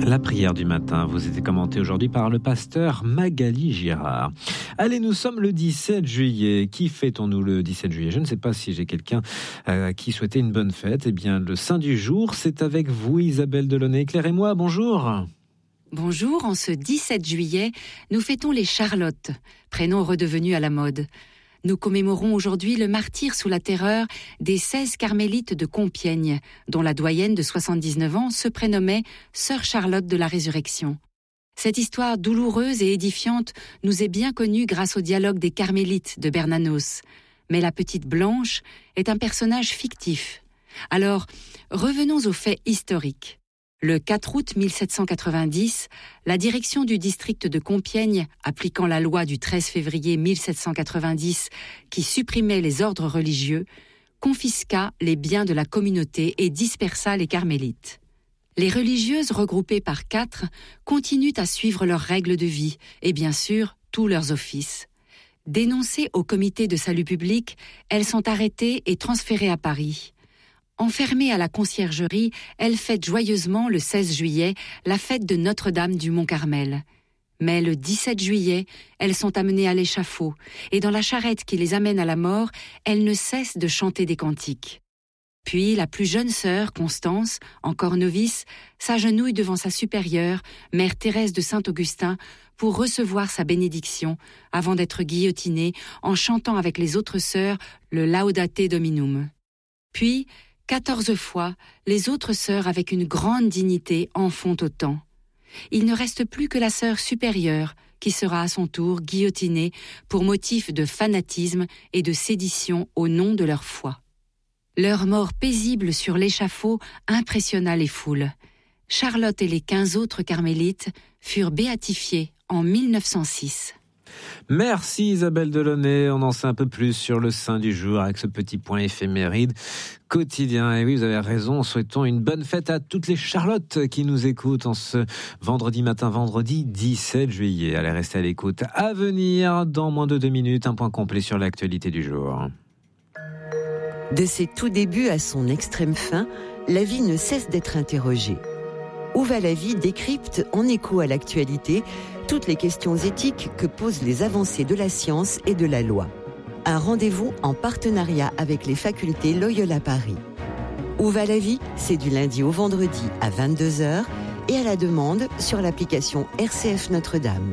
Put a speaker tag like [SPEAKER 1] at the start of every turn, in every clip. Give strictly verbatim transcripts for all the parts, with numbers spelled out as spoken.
[SPEAKER 1] La prière du matin vous était commentée aujourd'hui par le pasteur Magali Girard. Allez, nous sommes le dix-sept juillet. Qui fêtons-nous le dix-sept juillet ? Je ne sais pas si j'ai quelqu'un euh, qui souhaitait une bonne fête. Eh bien, le saint du jour, c'est avec vous, Isabelle Delaunay. Éclairez-moi, bonjour.
[SPEAKER 2] Bonjour, en ce dix-sept juillet, nous fêtons les Charlottes, prénom redevenu à la mode. Nous commémorons aujourd'hui le martyre sous la terreur des seize carmélites de Compiègne, dont la doyenne de soixante-dix-neuf ans se prénommait Sœur Charlotte de la Résurrection. Cette histoire douloureuse et édifiante nous est bien connue grâce au dialogue des carmélites de Bernanos. Mais la petite Blanche est un personnage fictif. Alors, revenons aux faits historiques. Le quatre août mille sept cent quatre-vingt-dix, la direction du district de Compiègne, appliquant la loi du treize février mille sept cent quatre-vingt-dix qui supprimait les ordres religieux, confisqua les biens de la communauté et dispersa les carmélites. Les religieuses, regroupées par quatre, continuent à suivre leurs règles de vie et bien sûr tous leurs offices. Dénoncées au comité de salut public, elles sont arrêtées et transférées à Paris. Enfermée à la conciergerie, elle fête joyeusement le seize juillet la fête de Notre-Dame du Mont-Carmel. Mais le dix-sept juillet, elles sont amenées à l'échafaud, et dans la charrette qui les amène à la mort, elles ne cessent de chanter des cantiques. Puis la plus jeune sœur, Constance, encore novice, s'agenouille devant sa supérieure, mère Thérèse de Saint-Augustin, pour recevoir sa bénédiction avant d'être guillotinée en chantant avec les autres sœurs le Laudate Dominum. Puis, quatorze fois, les autres sœurs avec une grande dignité en font autant. Il ne reste plus que la sœur supérieure qui sera à son tour guillotinée pour motif de fanatisme et de sédition au nom de leur foi. Leur mort paisible sur l'échafaud impressionna les foules. Charlotte et les quinze autres carmélites furent béatifiées en mille neuf cent six.
[SPEAKER 1] Merci Isabelle Delaunay, on en sait un peu plus sur le saint du jour avec ce petit point éphéméride quotidien. Et oui, vous avez raison, souhaitons une bonne fête à toutes les Charlottes qui nous écoutent en ce vendredi matin, vendredi dix-sept juillet. Allez, restez à l'écoute. À venir, dans moins de deux minutes, un point complet sur l'actualité du jour.
[SPEAKER 3] De ses tout débuts à son extrême fin, la vie ne cesse d'être interrogée. Où va la vie décrypte, en écho à l'actualité, toutes les questions éthiques que posent les avancées de la science et de la loi. Un rendez-vous en partenariat avec les facultés Loyola Paris. Où va la vie ? C'est du lundi au vendredi à vingt-deux heures et à la demande sur l'application R C F Notre-Dame.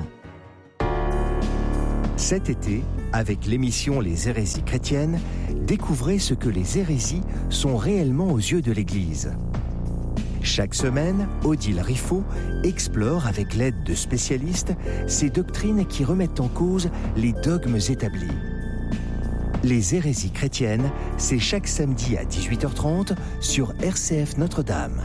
[SPEAKER 4] Cet été, avec l'émission Les hérésies chrétiennes, découvrez ce que les hérésies sont réellement aux yeux de l'Église. Chaque semaine, Odile Riffaut explore avec l'aide de spécialistes ces doctrines qui remettent en cause les dogmes établis. Les hérésies chrétiennes, c'est chaque samedi à dix-huit heures trente sur R C F Notre-Dame.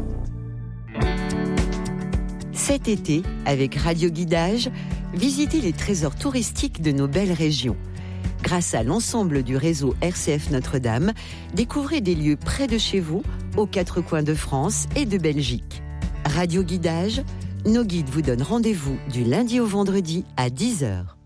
[SPEAKER 3] Cet été, avec Radio Guidage, visitez les trésors touristiques de nos belles régions. Grâce à l'ensemble du réseau R C F Notre-Dame, découvrez des lieux près de chez vous, aux quatre coins de France et de Belgique. Radio Guidage, nos guides vous donnent rendez-vous du lundi au vendredi à dix heures.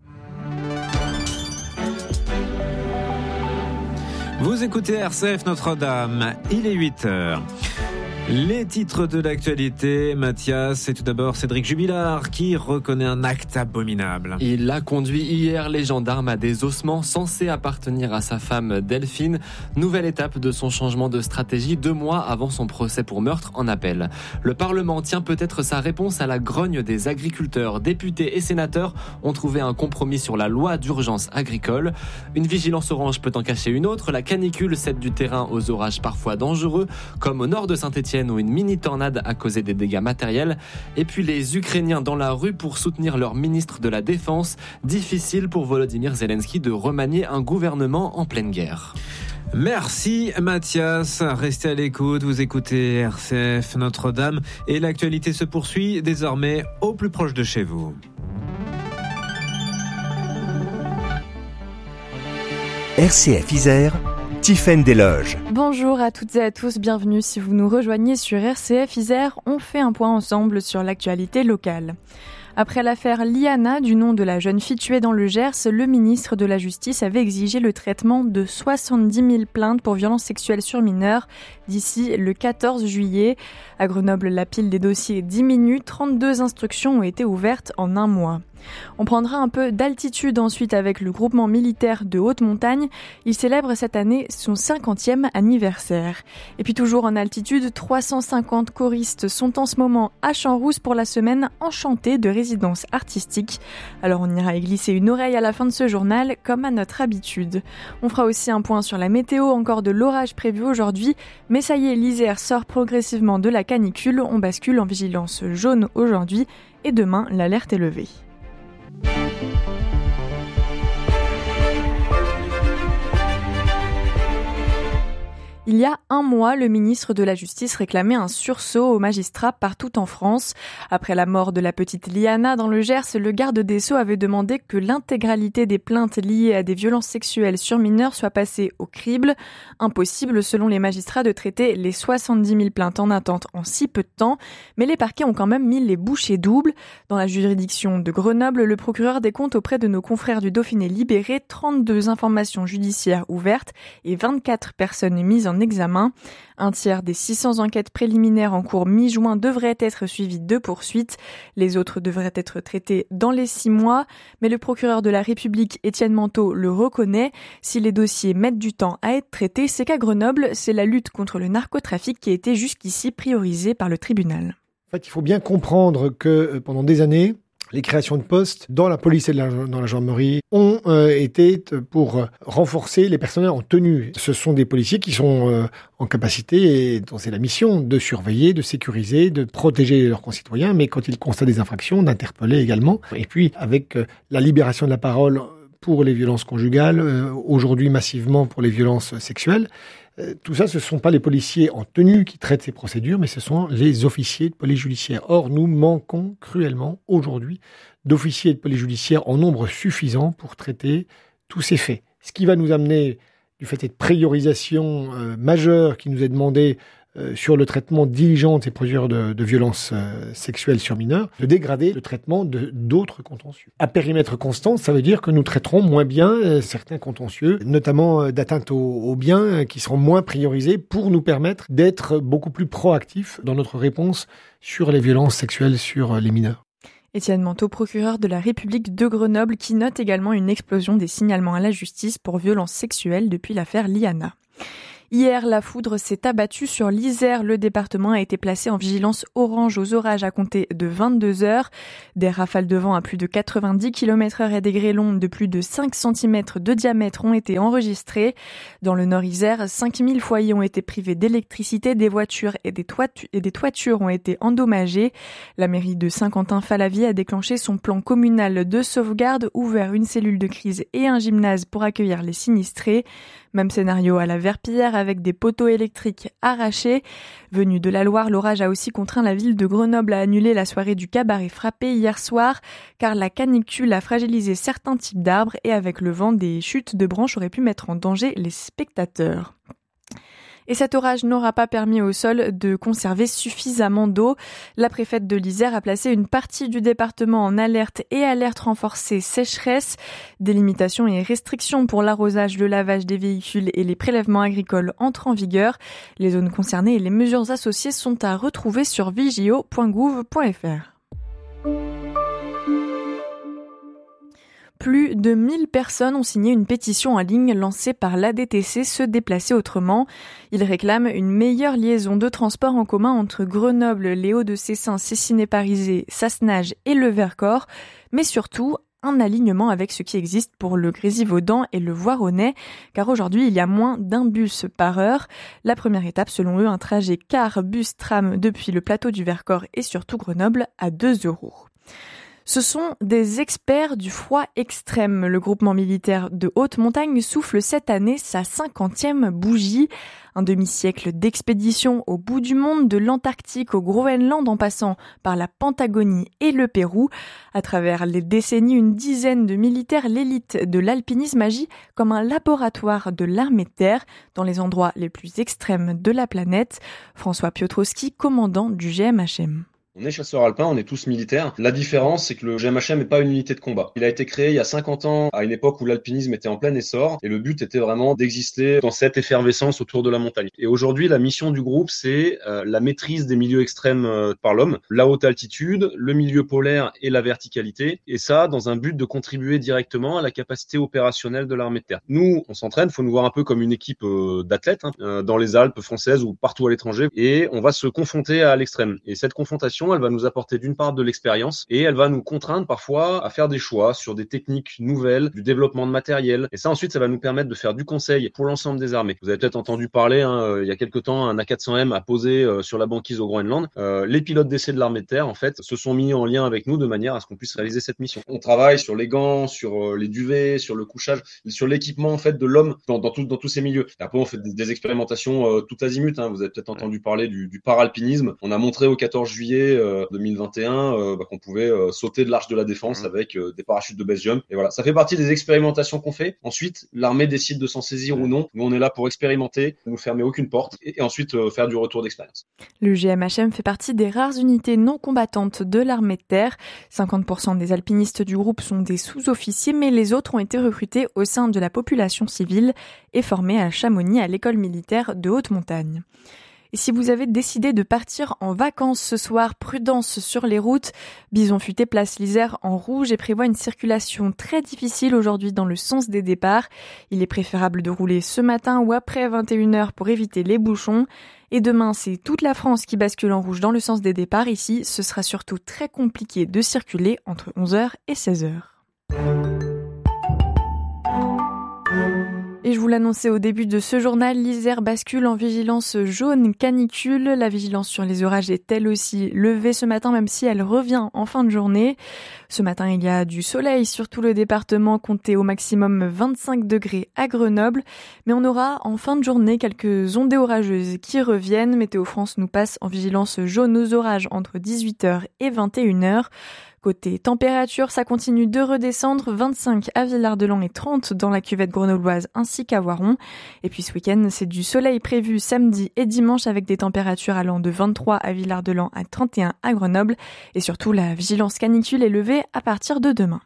[SPEAKER 1] Vous écoutez R C F Notre-Dame, il est huit heures. Les titres de l'actualité, Mathias, c'est tout d'abord Cédric Jubilard qui reconnaît un acte abominable.
[SPEAKER 5] Il a conduit hier les gendarmes à des ossements censés appartenir à sa femme Delphine. Nouvelle étape de son changement de stratégie deux mois avant son procès pour meurtre en appel. Le Parlement tient peut-être sa réponse à la grogne des agriculteurs. Députés et sénateurs ont trouvé un compromis sur la loi d'urgence agricole. Une vigilance orange peut en cacher une autre. La canicule cède du terrain aux orages parfois dangereux, comme au nord de Saint-Étienne où une mini-tornade a causé des dégâts matériels. Et puis les Ukrainiens dans la rue pour soutenir leur ministre de la Défense. Difficile pour Volodymyr Zelensky de remanier un gouvernement en pleine guerre.
[SPEAKER 1] Merci Mathias, restez à l'écoute, vous écoutez R C F Notre-Dame et l'actualité se poursuit désormais au plus proche de chez vous.
[SPEAKER 4] R C F Isère, Tiffaine Desloges.
[SPEAKER 6] Bonjour à toutes et à tous, bienvenue si vous nous rejoignez sur R C F Isère. On fait un point ensemble sur l'actualité locale. Après l'affaire Liana, du nom de la jeune fille tuée dans le Gers, le ministre de la Justice avait exigé le traitement de soixante-dix mille plaintes pour violences sexuelles sur mineurs d'ici le quatorze juillet. À Grenoble, la pile des dossiers diminue. trente-deux instructions ont été ouvertes en un mois. On prendra un peu d'altitude ensuite avec le groupement militaire de haute montagne. Il célèbre cette année son cinquantième anniversaire. Et puis toujours en altitude, trois cent cinquante choristes sont en ce moment à Champs-Rousse pour la semaine enchantée de résidence artistique. Alors on ira y glisser une oreille à la fin de ce journal, comme à notre habitude. On fera aussi un point sur la météo, encore de l'orage prévu aujourd'hui. Mais ça y est, l'Isère sort progressivement de la canicule. On bascule en vigilance jaune aujourd'hui et demain, l'alerte est levée. Il y a un mois, le ministre de la Justice réclamait un sursaut aux magistrats partout en France. Après la mort de la petite Liana dans le Gers, le garde des Sceaux avait demandé que l'intégralité des plaintes liées à des violences sexuelles sur mineurs soit passée au crible. Impossible, selon les magistrats, de traiter les soixante-dix mille plaintes en attente en si peu de temps. Mais les parquets ont quand même mis les bouchées doubles. Dans la juridiction de Grenoble, le procureur décompte auprès de nos confrères du Dauphiné libéré trente-deux informations judiciaires ouvertes et vingt-quatre personnes mises en examen. Un tiers des six cents enquêtes préliminaires en cours mi-juin devraient être suivies de poursuites. Les autres devraient être traitées dans les six mois. Mais le procureur de la République, Étienne Manteau, le reconnaît. Si les dossiers mettent du temps à être traités, c'est qu'à Grenoble, c'est la lutte contre le narcotrafic qui a été jusqu'ici priorisée par le tribunal.
[SPEAKER 7] En fait, il faut bien comprendre que pendant des années, les créations de postes dans la police et dans la gendarmerie ont euh, été pour renforcer les personnels en tenue. Ce sont des policiers qui sont euh, en capacité, et dont c'est la mission, de surveiller, de sécuriser, de protéger leurs concitoyens, mais quand ils constatent des infractions, d'interpeller également. Et puis, avec euh, la libération de la parole pour les violences conjugales, euh, aujourd'hui massivement pour les violences sexuelles, tout ça, ce ne sont pas les policiers en tenue qui traitent ces procédures, mais ce sont les officiers de police judiciaire. Or, nous manquons cruellement aujourd'hui d'officiers de police judiciaire en nombre suffisant pour traiter tous ces faits. Ce qui va nous amener, du fait de cette priorisation euh, majeure qui nous est demandée euh, sur le traitement diligent des procédures de, de violences euh, sexuelles sur mineurs, de dégrader le traitement de d'autres contentieux. À périmètre constant, ça veut dire que nous traiterons moins bien euh, certains contentieux, notamment euh, d'atteinte aux, aux biens, euh, qui seront moins priorisés pour nous permettre d'être beaucoup plus proactifs dans notre réponse sur les violences sexuelles sur euh, les mineurs.
[SPEAKER 6] Étienne Manteau, procureur de la République de Grenoble, qui note également une explosion des signalements à la justice pour violences sexuelles depuis l'affaire Liana. Hier, la foudre s'est abattue sur l'Isère. Le département a été placé en vigilance orange aux orages à compter de vingt-deux heures. Des rafales de vent à plus de quatre-vingt-dix kilomètres heure et des grêlons de plus de cinq centimètres de diamètre ont été enregistrés. Dans le Nord-Isère, cinq mille foyers ont été privés d'électricité, des voitures et des, toitu- et des toitures ont été endommagées. La mairie de Saint-Quentin-Fallavier a déclenché son plan communal de sauvegarde, ouvert une cellule de crise et un gymnase pour accueillir les sinistrés. Même scénario à la Verpillière avec des poteaux électriques arrachés. Venu de la Loire, l'orage a aussi contraint la ville de Grenoble à annuler la soirée du cabaret frappé hier soir, car la canicule a fragilisé certains types d'arbres et avec le vent, des chutes de branches auraient pu mettre en danger les spectateurs. Et cet orage n'aura pas permis au sol de conserver suffisamment d'eau. La préfète de l'Isère a placé une partie du département en alerte et alerte renforcée sécheresse. Des limitations et restrictions pour l'arrosage, le lavage des véhicules et les prélèvements agricoles entrent en vigueur. Les zones concernées et les mesures associées sont à retrouver sur vigio point gouv point f r. Plus de mille personnes ont signé une pétition en ligne lancée par l'A D T C Se déplacer autrement. Ils réclament une meilleure liaison de transport en commun entre Grenoble, les Hauts-de-Cessin, Cessiné-Parisé, Sassenage et le Vercors, mais surtout un alignement avec ce qui existe pour le Grésivaudan et le Voironnais, car aujourd'hui il y a moins d'un bus par heure. La première étape, selon eux, un trajet car bus-tram depuis le plateau du Vercors et surtout Grenoble à deux euros. Ce sont des experts du froid extrême. Le groupement militaire de haute montagne souffle cette année sa cinquantième bougie. Un demi-siècle d'expédition au bout du monde, de l'Antarctique au Groenland en passant par la Patagonie et le Pérou. À travers les décennies, une dizaine de militaires, l'élite de l'alpinisme agit comme un laboratoire de l'armée de terre dans les endroits les plus extrêmes de la planète. François Piotrowski, commandant du G M H M.
[SPEAKER 8] On est chasseurs alpins, on est tous militaires. La différence, c'est que le G M H M n'est pas une unité de combat. Il a été créé il y a cinquante ans, à une époque où l'alpinisme était en plein essor, et le but était vraiment d'exister dans cette effervescence autour de la montagne. Et aujourd'hui, la mission du groupe, c'est euh, la maîtrise des milieux extrêmes euh, par l'homme, la haute altitude, le milieu polaire et la verticalité, et ça dans un but de contribuer directement à la capacité opérationnelle de l'armée de terre. Nous, on s'entraîne, faut nous voir un peu comme une équipe euh, d'athlètes hein, euh, dans les Alpes françaises ou partout à l'étranger, et on va se confronter à l'extrême. Et cette confrontation, elle va nous apporter d'une part de l'expérience, et elle va nous contraindre parfois à faire des choix sur des techniques nouvelles, du développement de matériel, et ça ensuite, ça va nous permettre de faire du conseil pour l'ensemble des armées. Vous avez peut-être entendu parler, hein, euh, il y a quelque temps, un A quatre cents M a posé euh, sur la banquise au Groenland. Euh, les pilotes d'essai de l'armée de terre, en fait, se sont mis en lien avec nous de manière à ce qu'on puisse réaliser cette mission. On travaille sur les gants, sur euh, les duvets, sur le couchage, sur l'équipement en fait de l'homme dans, dans, tout, dans tous ces milieux. Et après, on fait des, des expérimentations euh, tout azimut. Hein. Vous avez peut-être entendu parler du, du paralpinisme. On a montré au quatorze juillet euh, deux mille vingt et un euh, bah, qu'on pouvait euh, sauter de l'Arche de la Défense mmh. avec euh, des parachutes de base jump. Et voilà, ça fait partie des expérimentations qu'on fait. Ensuite, l'armée décide de s'en saisir mmh. ou non. Nous, on est là pour expérimenter, ne nous fermer aucune porte et, et ensuite euh, faire du retour d'expérience.
[SPEAKER 6] Le G M H M fait partie des rares unités non combattantes de l'armée de terre. cinquante pour cent des alpinistes du groupe sont des sous-officiers, mais les autres ont été recrutés au sein de la population civile et formés à Chamonix à l'école militaire de haute montagne. Et si vous avez décidé de partir en vacances ce soir, prudence sur les routes. Bison Futé place l'Isère en rouge et prévoit une circulation très difficile aujourd'hui dans le sens des départs. Il est préférable de rouler ce matin ou après vingt et une heures pour éviter les bouchons. Et demain, c'est toute la France qui bascule en rouge dans le sens des départs. Ici, ce sera surtout très compliqué de circuler entre onze heures et seize heures. Et je vous l'annonçais au début de ce journal, l'Isère bascule en vigilance jaune canicule. La vigilance sur les orages est elle aussi levée ce matin, même si elle revient en fin de journée. Ce matin, il y a du soleil sur tout le département, comptez au maximum vingt-cinq degrés à Grenoble. Mais on aura en fin de journée quelques ondées orageuses qui reviennent. Météo France nous passe en vigilance jaune aux orages entre dix-huit heures et vingt et une heures. Côté température, ça continue de redescendre, vingt-cinq à Villard-de-Lans et trente dans la cuvette grenobloise ainsi qu'à Voiron. Et puis ce week-end, c'est du soleil prévu samedi et dimanche avec des températures allant de vingt-trois à Villard-de-Lans à trente et un à Grenoble. Et surtout, la vigilance canicule est levée à partir de demain.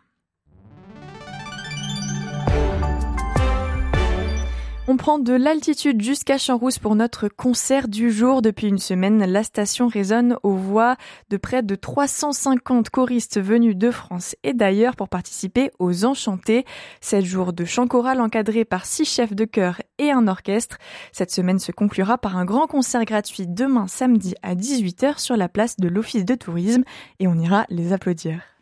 [SPEAKER 6] On prend de l'altitude jusqu'à Champs-Rousse pour notre concert du jour. Depuis une semaine, la station résonne aux voix de près de trois cent cinquante choristes venus de France et d'ailleurs pour participer aux Enchantés. Sept jours de chant choral encadrés par six chefs de chœur et un orchestre. Cette semaine se conclura par un grand concert gratuit demain samedi à dix-huit heures sur la place de l'Office de tourisme et on ira les applaudir.